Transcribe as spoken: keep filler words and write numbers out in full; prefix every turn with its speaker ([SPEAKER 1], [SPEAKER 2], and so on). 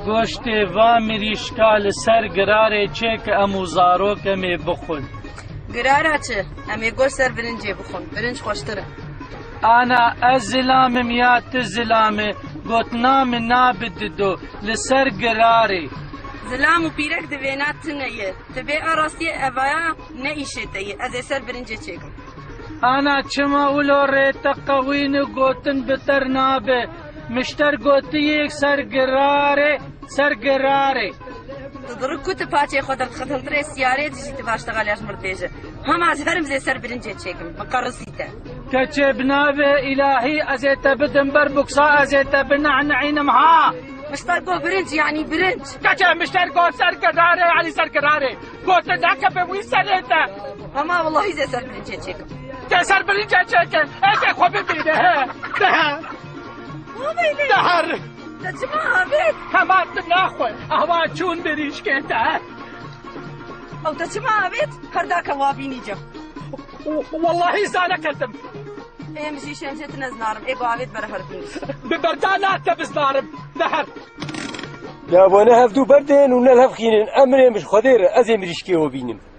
[SPEAKER 1] گۆشتێ وا مریشکا لەسەر گرارێ چێ کە ئەموو زارۆکەمێ بخۆن.
[SPEAKER 2] گرارە چ؟ ئەمێ گۆشت سەر برنجێ بخۆن، برنج خۆشترە.
[SPEAKER 1] ئانا ئەس زلامم یا ت زلامێ گۆتنامە نابددۆ لەسەر گرارێ.
[SPEAKER 2] زلام و پیرەک دەوێنات تنەیە، دەبێ ئاڕاستیە ئەڤایە نەئیشێتەیە، ئەزێ سەر برنجێ چێکم.
[SPEAKER 1] ئانا چما ولۆ ڕێتە قەوینە گۆتن بتەر نابێ، مشتەر گۆتیەک سەر گرارێ سەر گرارێ.
[SPEAKER 2] دڕک کوتە پاچێ خۆ دەخەتەڵترێ سیارێ دژیتە باشتەغالیاش مردێژە. هەماز هەرم زێ سەر برنجێ چێکم، بەقەڕسیتە.
[SPEAKER 1] کەچێ بنابێ ئیلاهی ئەزێتە بدم بەر بوکسا ئەزێتە بنەعنەعینم ها.
[SPEAKER 2] مشتەر گۆ برنج یعنی برنج.
[SPEAKER 1] کەچێ مشتەر گۆ سەر گرارێ یعنی سەر گرارێ. گۆتە داکە بە وی سەرێتە.
[SPEAKER 2] هەما وەڵاهی زێ سەر برنجێ چێکم.
[SPEAKER 1] کە سەر برنجێ چێکن، ئەکێ خۆ ببینێ هە. دەهە. دەهەر.
[SPEAKER 2] دەچما ئابێت.
[SPEAKER 1] هەمان ناخۆی، ئەوا چوون بریشکێتە.
[SPEAKER 2] ئەو دەچما ئابێت، هەرداکە وا بینیجە.
[SPEAKER 1] واللهی زانەکەتم.
[SPEAKER 2] ئێمژی شێنجێت نەزنارم، ئێ بۆ ئاوێت بەرە هەربینی.
[SPEAKER 1] ببەردا ناتە بزنارم، دەهەر.
[SPEAKER 3] لابوانە هەفتوو بەردێن و نەلهەفخینن ئەمرێ مش خۆدێرە ئەزێ مریشکێوە بینم.